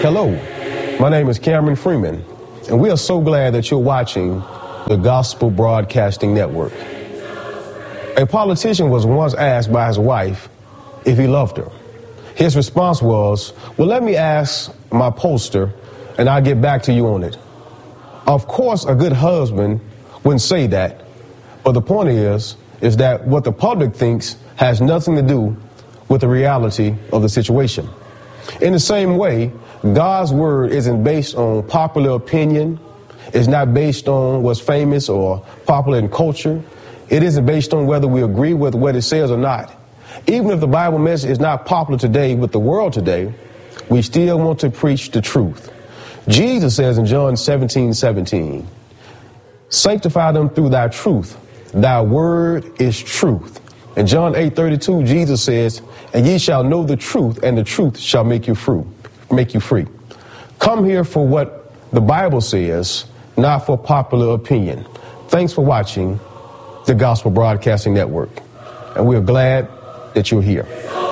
Hello, my name is Cameron Freeman, and we are so glad that you're watching the Gospel Broadcasting Network. A politician was once asked by his wife if he loved her. His response was, well, let me ask my pollster, and I'll get back to you on it. Of course, a good husband wouldn't say that, but the point is that what the public thinks has nothing to do with the reality of the situation. In the same way, God's word isn't based on popular opinion. It's not based on what's famous or popular in culture. It isn't based on whether we agree with what it says or not. Even if the Bible message is not popular today with the world today, we still want to preach the truth. Jesus says in John 17:17, sanctify them through thy truth. Thy word is truth. In John 8:32, Jesus says, and ye shall know the truth, and the truth shall make you free. Come here for what the Bible says, not for popular opinion. Thanks for watching the Gospel Broadcasting Network, and we are glad that you're here.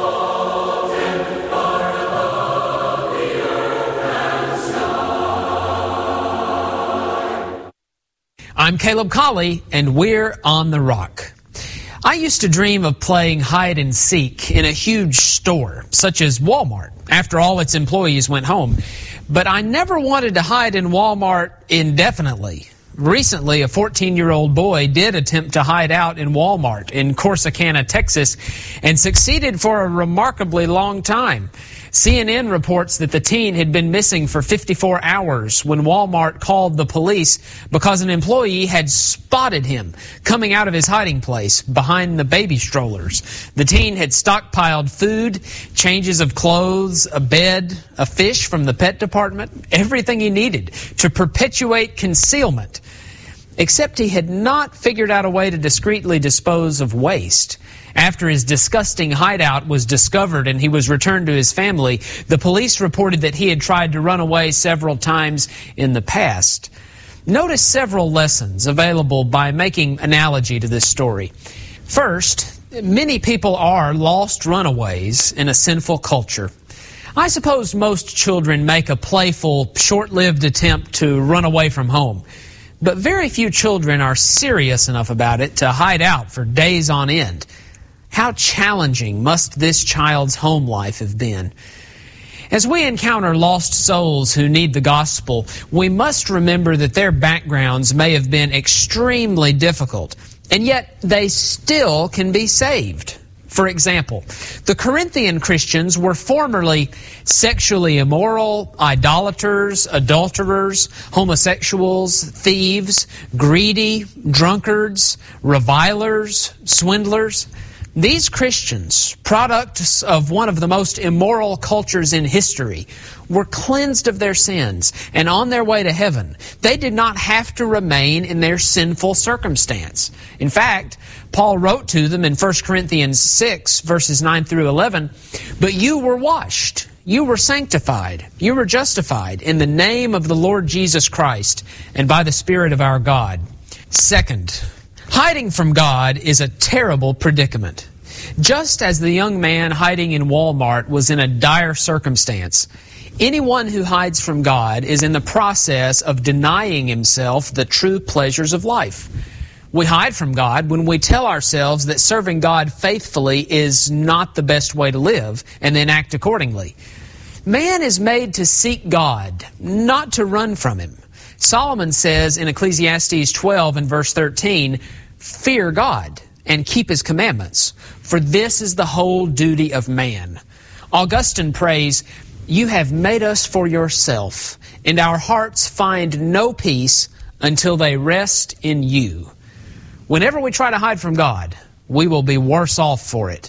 I'm Caleb Colley, and we're on the Rock. I used to dream of playing hide and seek in a huge store, such as Walmart, after all its employees went home. But I never wanted to hide in Walmart indefinitely. Recently, a 14-year-old boy did attempt to hide out in Walmart in Corsicana, Texas, and succeeded for a remarkably long time. CNN reports that the teen had been missing for 54 hours when Walmart called the police because an employee had spotted him coming out of his hiding place behind the baby strollers. The teen had stockpiled food, changes of clothes, a bed, a fish from the pet department, everything he needed to perpetuate concealment. Except he had not figured out a way to discreetly dispose of waste. After his disgusting hideout was discovered and he was returned to his family, the police reported that he had tried to run away several times in the past. Notice several lessons available by making analogy to this story. First, many people are lost runaways in a sinful culture. I suppose most children make a playful, short-lived attempt to run away from home. But very few children are serious enough about it to hide out for days on end. How challenging must this child's home life have been? As we encounter lost souls who need the gospel, we must remember that their backgrounds may have been extremely difficult, and yet they still can be saved. For example, the Corinthian Christians were formerly sexually immoral, idolaters, adulterers, homosexuals, thieves, greedy, drunkards, revilers, swindlers. These Christians, products of one of the most immoral cultures in history, were cleansed of their sins and on their way to heaven. They did not have to remain in their sinful circumstance. In fact, Paul wrote to them in 1 Corinthians 6, verses 9 through 11, but you were washed, you were sanctified, you were justified in the name of the Lord Jesus Christ and by the Spirit of our God. Second, hiding from God is a terrible predicament. Just as the young man hiding in Walmart was in a dire circumstance, anyone who hides from God is in the process of denying himself the true pleasures of life. We hide from God when we tell ourselves that serving God faithfully is not the best way to live, and then act accordingly. Man is made to seek God, not to run from Him. Solomon says in Ecclesiastes 12 and verse 13, fear God and keep His commandments, for this is the whole duty of man. Augustine prays, you have made us for yourself, and our hearts find no peace until they rest in you. Whenever we try to hide from God, we will be worse off for it.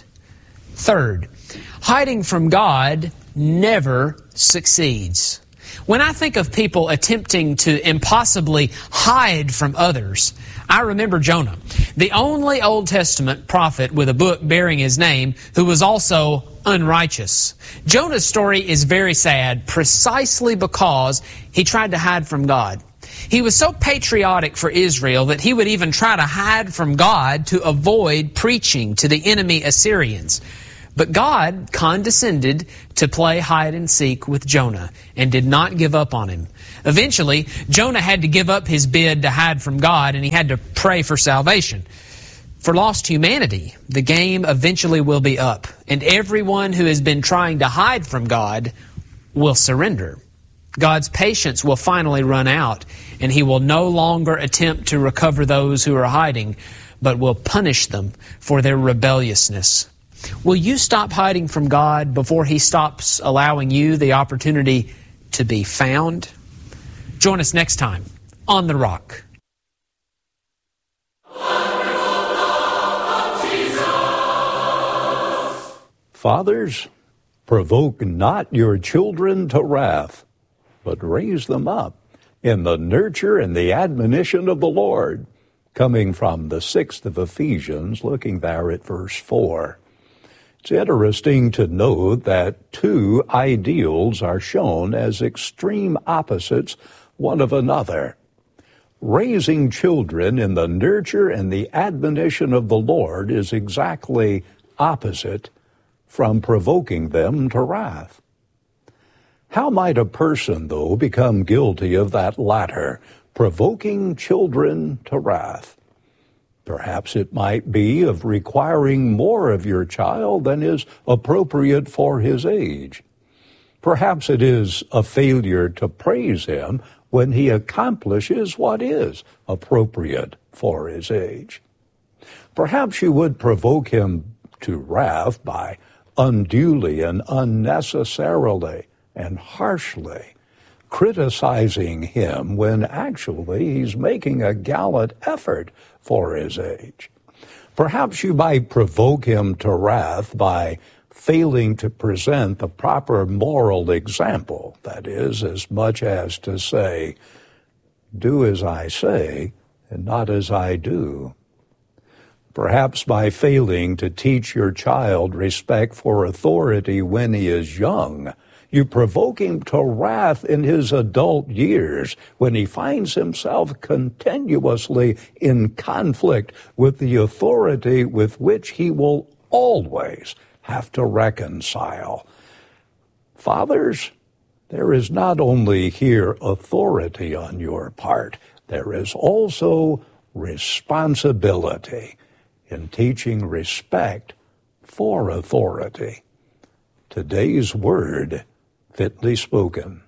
Third, hiding from God never succeeds. When I think of people attempting to impossibly hide from others, I remember Jonah, the only Old Testament prophet with a book bearing his name who was also unrighteous. Jonah's story is very sad precisely because he tried to hide from God. He was so patriotic for Israel that he would even try to hide from God to avoid preaching to the enemy Assyrians. But God condescended to play hide and seek with Jonah and did not give up on him. Eventually, Jonah had to give up his bid to hide from God, and he had to pray for salvation. For lost humanity, the game eventually will be up, and everyone who has been trying to hide from God will surrender. God's patience will finally run out, and He will no longer attempt to recover those who are hiding, but will punish them for their rebelliousness. Will you stop hiding from God before He stops allowing you the opportunity to be found? Join us next time on The Rock. Fathers, provoke not your children to wrath, but raise them up in the nurture and the admonition of the Lord. Coming from the 6th of Ephesians, looking there at verse 4. It's interesting to note that two ideals are shown as extreme opposites one of another. Raising children in the nurture and the admonition of the Lord is exactly opposite from provoking them to wrath. How might a person, though, become guilty of that latter, provoking children to wrath? Perhaps it might be of requiring more of your child than is appropriate for his age. Perhaps it is a failure to praise him when he accomplishes what is appropriate for his age. Perhaps you would provoke him to wrath by unduly and unnecessarily and harshly criticizing him when actually he's making a gallant effort for his age. Perhaps you might provoke him to wrath by failing to present the proper moral example, that is, as much as to say, do as I say and not as I do. Perhaps by failing to teach your child respect for authority when he is young, you provoke him to wrath in his adult years when he finds himself continuously in conflict with the authority with which he will always have to reconcile. Fathers, there is not only here authority on your part, there is also responsibility in teaching respect for authority. Today's word, fitly spoken.